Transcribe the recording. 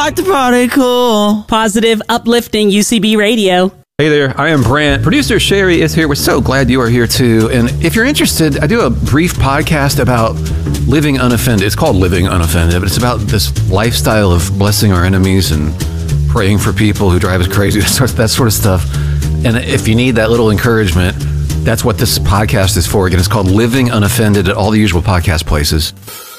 rock the party cool. Positive, uplifting UCB radio. Hey there, I am Brant. Producer Sherry is here. We're so glad you are here too. And if you're interested, I do a brief podcast about living unoffended. It's called Living Unoffended, but it's about this lifestyle of blessing our enemies and praying for people who drive us crazy, that sort of stuff. And if you need that little encouragement, that's what this podcast is for. Again, it's called Living Unoffended at all the usual podcast places.